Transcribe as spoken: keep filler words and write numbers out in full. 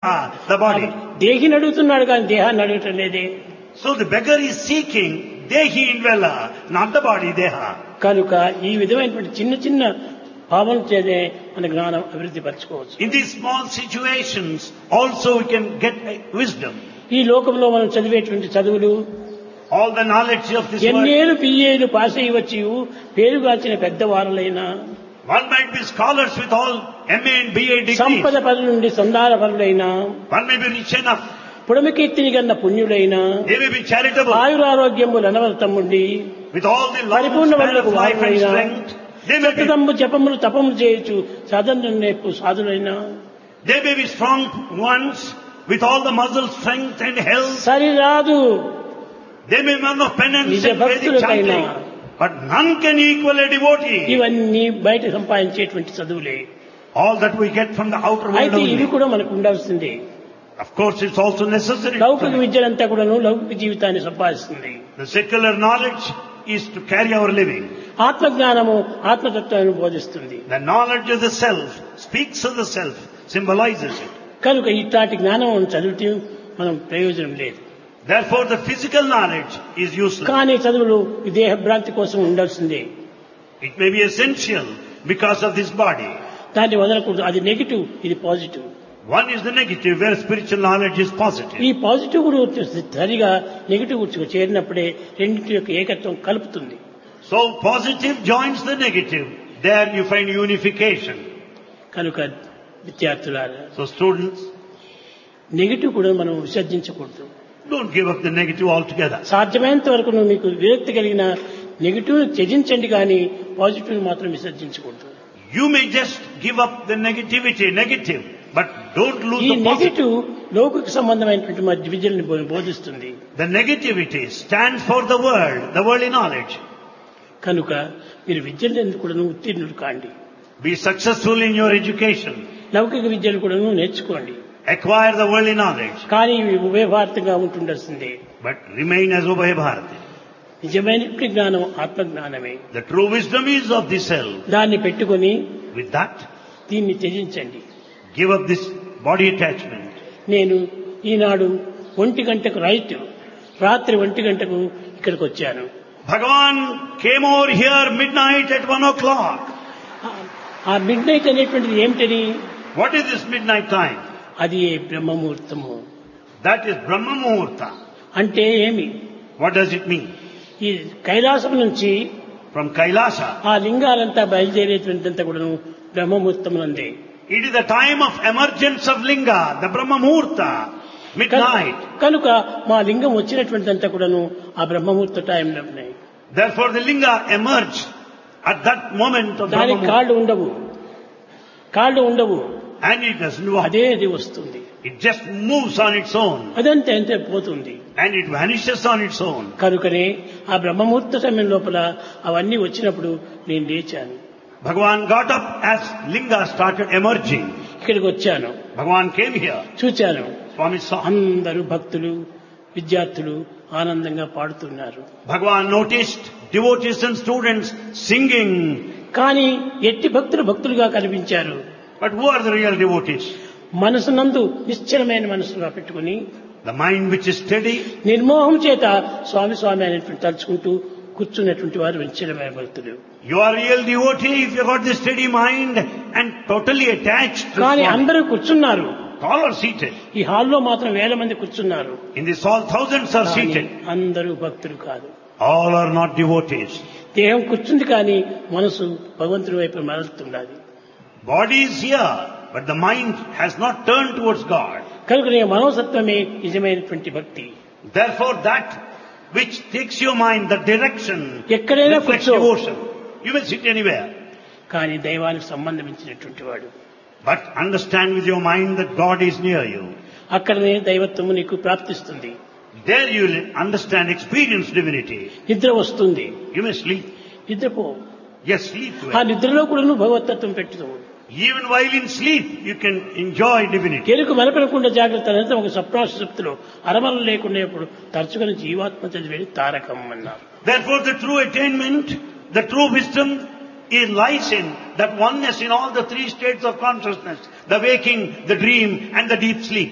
the body. దేహిని అడుగుతున్నాడు కానీ దేహాన్ని అడగటం లేదే. So the beggar is seeking dehi indvella, not the body deha. కనుక ఈ విధమైనటువంటి చిన్న చిన్న భావన చేదే మన జ్ఞానం అభివృద్ధి పరచుకోవచ్చు. In these small situations also we can get wisdom. ఈ లోకంలో మనం చదివేటువంటి చదువులు All the knowledge of this world. ఎన్నేళ్ళు పిఏలు పాస్ అయ్యి వచ్చి పేరుగాల్చిన పెద్దవారులైనా One might be scholars with all M A and B A degrees. సంపద పరుల నుండి సందాన పరులైనా One may be rich enough. పుడమికీర్తిని కన్న పుణ్యులైనా They may be charitable. ఆయురారోగ్యములు అనవరతముండి With all the laws పరిపూర్ణ of వరకు life and వారైనా strength. They may be, చక్కదమ్ము జపములు తపములు చేయొచ్చు సాధన నేర్పు సాధులైనా they may be strong ones with all the muscle strength and health. సరిరాదు. They may be men of penance నిజ and Vedic భక్తులకైనా chanting. But none can equal a devotee. ఇవన్నీ బయట సంపాదించేటువంటి చదువులే. All that we get from the outer world అయితే ఇవి only. కూడా మనకు ఉండాల్సిందే. Of course it's also necessary. లౌకిక విద్యలంతా కూడాను లౌకిక జీవితాన్ని సంపాదిస్తుంది. The secular knowledge is to carry our living. ఆత్మజ్ఞానము ఆత్మతత్వాన్ని బోధిస్తుంది. The knowledge of the self speaks of the self, symbolizes it. కనుక ఇట్లాంటి జ్ఞానం చదివితే మనం ప్రయోజనం లేదు. Therefore the physical knowledge is useless. కానీ చదువులు ఈ దేహభ్రాంతి కోసం ఉండాల్సిందే. It may be essential because of this body. దాన్ని వదలకూడదు. అది నెగిటివ్, ఇది positive. One is the negative where spiritual knowledge is positive. ఈ పాజిటివ్ గురించి సరిగా నెగిటివ్ గురించి చేరినప్పుడే రెండింటి యొక్క ఏకత్వం కలుపుతుంది. So positive joins the negative. There you find unification. కనుక విద్యార్థులారా So students, నెగిటివ్ కూడా మనం విసర్జించకూడదు. don't give up the negative altogether. సాధ్యమైనంత వరకు నువ్వు మీకు విరక్తి కలిగిన నెగిటివ్ త్యజించండి కానీ పాజిటివ్ మాత్రం విసర్జించకూడదు. You may just give up the negativity, negative, but don't lose ఈ the positive. నెగిటివ్ లౌకిక సంబంధమైనటువంటి మన విద్యల్ని బోధిస్తుంది. The negativity stands for the world, the worldly knowledge. కనుక మీరు విద్యలు ఎందుకు కూడా ఉత్తీర్ణులు కాండి. Be successful in your education. లౌకిక విద్యలు కూడా నేర్చుకోండి. Acquire the worldly knowledge, కానీ ఇవి ఉభయభారతంగా ఉంటుండాల్సిందే. but remain as Ubhaya Bharati. నిజమైన జ్ఞానం ఆత్మజ్ఞానమే. The true wisdom is of the self. దాన్ని పెట్టుకొని With that, దీన్ని త్యజించండి. give up this body attachment. నేను ఈనాడు ఒంటి గంటకు రైట్ రాత్రి ఒంటి గంటకు ఇక్కడికి వచ్చాను. Bhagavan came over here midnight at one o'clock. ఆ మిడ్ నైట్ అనేటువంటిది ఏమిటని? What is this midnight time? అది బ్రహ్మముహూర్తము. That is Brahma Muhurta. అంటే ఏమి? What does it mean? ఈ కైలాసం నుంచి From Kailasa, ఆ లింగాలంతా బయలుదేరేటువంటిదంతా కూడా బ్రహ్మముహూర్తం నందే. it is the time of emergence of Linga, the Brahma Muhurta, midnight. కనుక మా లింగం వచ్చినటువంటిదంతా కూడాను ఆ బ్రహ్మముహూర్త టైంలో ఉన్నాయి. Therefore the Linga emerged at that moment of Brahma దానికి Muhurta. కాళ్ళు ఉండవు, కాళ్ళు ఉండవు, And it doesn't walk. అదే అది వస్తుంది. It just moves on its own. అదంతే అంతే పోతుంది. And it vanishes on its own. కనుకనే ఆ బ్రహ్మముహూర్త సమయం లోపల అవన్నీ వచ్చినప్పుడు నేను లేచాను. Bhagavan got up as Linga started emerging. ఇక్కడికి వచ్చాను, Bhagavan came here. చూచాను. Swami saw. అందరూ భక్తులు విద్యార్థులు ఆనందంగా పాడుతున్నారు. Bhagavan noticed devotees and students singing. కానీ ఎట్టి భక్తులు భక్తులుగా కనిపించారు. But who are the real devotees? మనసునందు నిశ్చలమైన మనసుగా పెట్టుకుని The mind which is steady. నిర్మోహం చేత స్వామి స్వామి అనేటువంటి తలుచుకుంటూ కూర్చున్నటువంటి వారు నిశ్చలమైన భక్తులు. You are real devotee if you got the steady mind and totally attached to కానీ Swami. అందరూ కూర్చున్నారు. All are seated. ఈ హాల్లో మాత్రం వేల మంది కూర్చున్నారు. In this hall thousands are కానీ seated. అందరూ భక్తులు కాదు. All are not devotees. దేహం కూర్చుంది కానీ మనసు భగవంతుని వైపు మరలుతున్నది. Body is here, but the mind has not turned towards God. కనుక నీ మనోసత్వమే నిజమైనటువంటి భక్తి. Therefore that which takes your mind, the direction, ఎక్కడైనా reflects కూర్చో, devotion. You may sit anywhere. కానీ దైవానికి సంబంధించినటువంటి వాడు. But understand with your mind that God is near you. అక్కడనే దైవత్వము నీకు ప్రాప్తిస్తుంది. There you will understand, experience divinity. నిద్ర వస్తుంది, You may sleep. నిద్రపో. Yes, sleep ఆ well. నిద్రలో కూడా నువ్వు భగవతత్వం పెట్టుతావు. Even while in sleep, you can enjoy divinity. ఎరుకు మెలపడకుండా జాగ్రత్త అనేది ఒక సప్రాశక్తిలో అరమల లేకుండా ఇప్పుడు తరచుకొని జీవాత్మ చదివేది తారకం అన్నారు. Therefore the true attainment, the true wisdom is lies in that oneness in all the three states of consciousness, the waking, the dream and the deep sleep.